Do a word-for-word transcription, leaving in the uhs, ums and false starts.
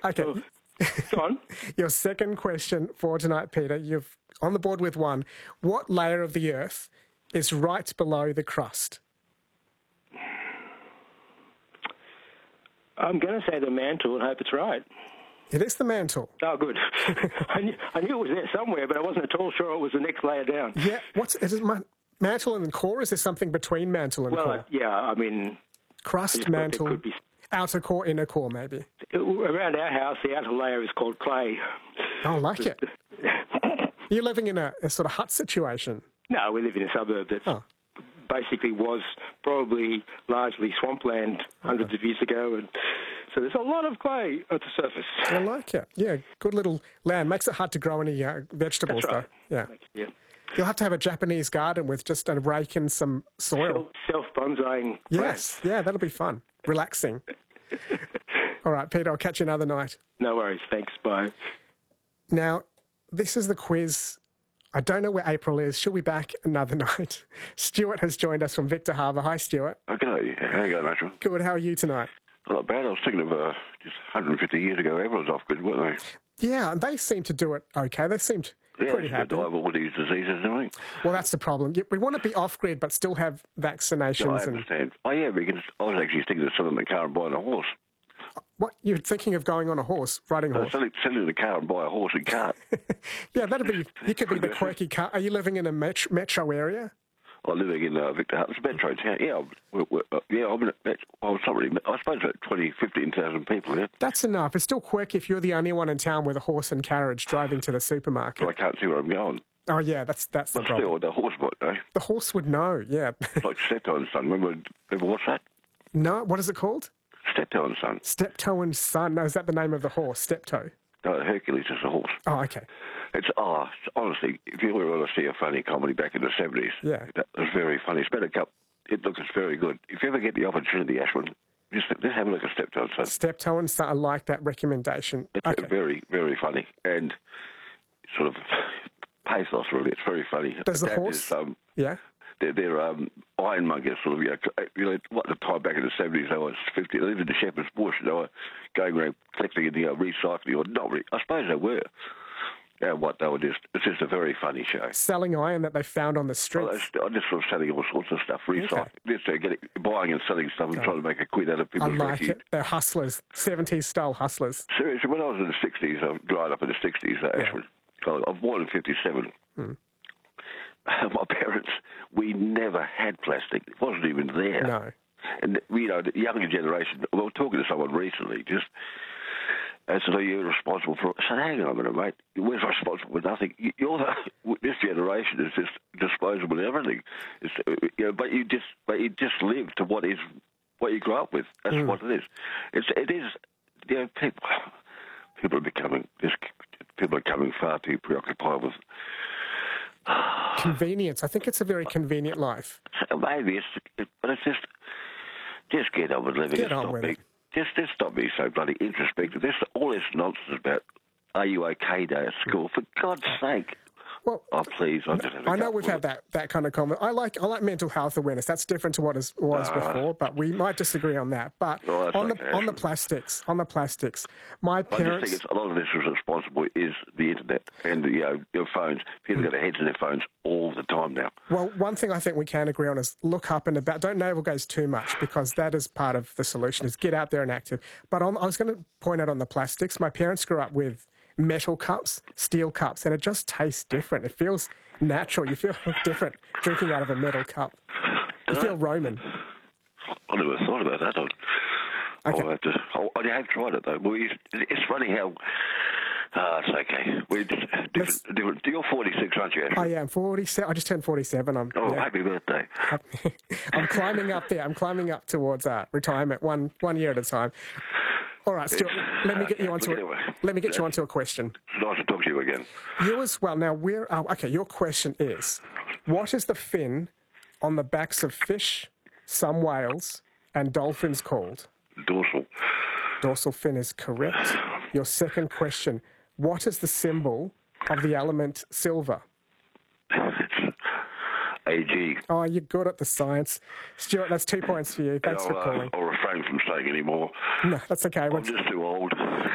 Okay. Oh, go on. Your second question for tonight, Peter. You've on the board with one. What layer of the Earth is right below the crust? I'm going to say the mantle and hope it's right. It is the mantle. Oh, good. I, knew, I knew it was there somewhere, but I wasn't at all sure it was the next layer down. Yeah. What's is it? Man- mantle and core? Is there something between mantle and Well, core? uh, yeah, I mean... Crust, just thought there mantle, could be- outer core, inner core, maybe. Around our house, the outer layer is called clay. I like it. You're living in a, a sort of hut situation. No, we live in a suburb that Oh. basically was probably largely swampland hundreds of years ago, and so there's a lot of clay at the surface. I like it. Yeah, good little land. Makes it hard to grow any uh, vegetables, That's right. though. Yeah. Yeah. You'll have to have a Japanese garden with just a rake and some soil. Self bonsaiing. Yes, yeah, that'll be fun. Relaxing. All right, Peter, I'll catch you another night. No worries. Thanks. Bye. Now, this is the quiz. I don't know where April is. She'll be back another night. Stuart has joined us from Victor Harbour. Hi, Stuart. Okay, how you going, Rachel? Good. How are you tonight? Not bad. I was thinking of uh, just one hundred fifty years ago, everyone was off grid, weren't Yeah, and they seem to do it okay. They seemed they? Yeah, pretty they happy. die of all these diseases, don't they? Well, that's the problem. We want to be off-grid but still have vaccinations. No, I and understand. Oh, yeah, because I was actually thinking of selling the car and buying a horse. What, you're thinking of going on a horse, riding a Uh, horse? selling, selling the car and buy a horse and cart. Yeah, that'd be, you could be the quirky car. Are you living in a met- metro area? I'm living in uh, Victor Harbour, Metro Town. Yeah, I'm- we're, we're, uh, yeah, I'm in a, met- well, it's not really, I suppose about twenty, fifteen thousand people, yeah. That's enough. It's still quirky if you're the only one in town with a horse and carriage driving to the supermarket. So I can't see where I'm going. Oh, yeah, that's that's the But problem. still, the horse might know. The horse would know, yeah. Like Steptoe and Son. Remember, ever watch that? No, what is it called? Steptoe and Son. Steptoe and Son. No, is that the name of the horse? Steptoe. No, Hercules is a horse. Oh, okay. It's, oh, honestly, if you ever want to see a funny comedy back in the seventies, Yeah. that was very funny. It's been a couple, it looks very good. If you ever get the opportunity, Ashwin, just, just have a look at Steptoe and Son. Steptoe and Son. I like that recommendation. It's Okay. very, very funny. And sort of pathos, really. It's very funny. Does the Dad horse- is, um, Yeah. they're, they're um, ironmongers, sort of, you know, you know, what the time back in the seventies, they were fifty, they lived in the shepherd's bush, they were going around collecting and, you know, recycling, or not really, I suppose they were. And what they were just, it's just a very funny show. Selling iron that they found on the Well, streets. I just sort of selling all sorts of stuff, recycling, Okay. just uh, getting, buying and selling stuff and trying to make a quid out of I people's like refuse. it. They're hustlers. seventies style hustlers. Seriously, when I was in the sixties, I growing up in the sixties, uh, actually, I was born in fifty-seven. Hmm. My parents, we never had plastic. It wasn't even there. No. And, you know, the younger generation, we were talking to someone recently, just, and said, are you responsible for it? I said, hang on a minute, mate. We're responsible for nothing. You- You're the, this generation is just disposable in everything. It's, uh, you know, but you just, but you just live to what is, what you grew up with. That's Mm. what it is. It's, it is, you know, people, people are becoming, just, people are becoming far too preoccupied with, Convenience. I think it's a very convenient life. maybe it's, it, but it's just, just get on with living Get and on stop with being, it. just, just stop being so bloody introspective. This, all this nonsense about, are you okay day at school? For God's sake. Well, Oh, please. I, just have a I know gut we've with had it. that, that kind of comment. I like I like mental health awareness. That's different to what it was Ah. before, but we might disagree on that. But Oh, that's on the okay. on the plastics, on the plastics, my I just parents. think it's, a lot of this is responsible is the internet and you know your phones. People got their heads in their phones all the time now. Well, one thing I think we can agree on is look up and about. Don't navel gaze too much because that is part of the solution. Is get out there and active. But on, I was going to point out on the plastics. My parents grew up with metal cups, steel cups, and it just tastes different. It feels natural. You feel different drinking out of a metal cup. You feel Roman. I never thought about that. I, Okay. I'll have to. I'll, I have tried it though. We used, it's funny how. Ah, it's okay. We're just Let's- different. different. You're forty-six, aren't you? I am forty-seven. I just turned forty-seven. I'm Oh, yeah. happy birthday. I'm climbing up there. I'm climbing up towards uh, retirement, one one year at a time. All right, Stuart. Let me get you onto Anyway. a, let me get you onto a question. It's nice to talk to you again. You as well. Now, we're oh, okay. Your question is, what is the fin on the backs of fish, some whales, and dolphins called? Dorsal. Dorsal fin is correct. Your second question: what is the symbol of the element silver? It's A G. Oh, you're good at the science, Stuart. That's two points for you. Thanks I'll, for uh, calling. I'll refrain from saying any more. No, that's okay. I'm We're- just too old.